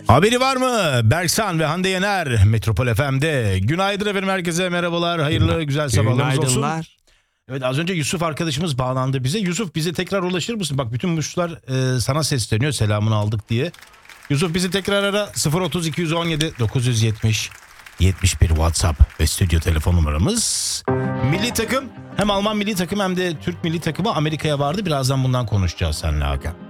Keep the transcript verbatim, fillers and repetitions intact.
Haberi var mı? Berksan ve Hande Yener Metropol F M'de. Günaydın efendim, herkese merhabalar. Hayırlı güzel sabahlarınız olsun. Günaydınlar. Evet, az önce Yusuf arkadaşımız bağlandı bize. Yusuf, bize tekrar ulaşır mısın? Bak, bütün muşlar e, sana sesleniyor, selamını aldık diye. Yusuf, bizi tekrar ara. sıfır otuz iki yüz on yedi dokuz yüz yetmiş yetmiş bir WhatsApp ve stüdyo telefon numaramız. Milli takım, hem Alman milli takım hem de Türk milli takımı Amerika'ya vardı. Birazdan bundan konuşacağız seninle Hakan.